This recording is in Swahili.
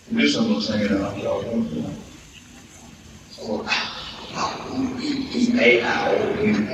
This one was hanging out, y'all. So, he made out.